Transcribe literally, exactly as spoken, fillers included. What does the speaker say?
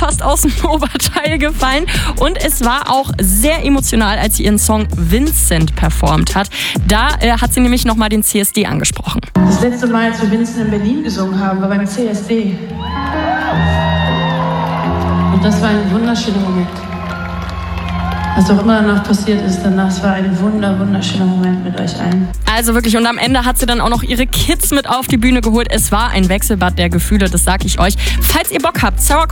fast aus dem Oberteil gefallen. Und es war auch sehr emotional, als sie ihren Song Vincent performt hat. Da äh, hat sie nämlich nochmal den C S D angesprochen. Das letzte Mal, als wir Vincent in Berlin gesungen haben, war beim C S D. Und das war ein wunderschöner Moment. Was auch immer danach passiert ist, danach es war ein wunder, wunderschöner Moment mit euch allen. Also wirklich, und am Ende hat sie dann auch noch ihre Kids mit auf die Bühne geholt. Es war ein Wechselbad der Gefühle, das sag ich euch. Falls ihr Bock habt, Sarah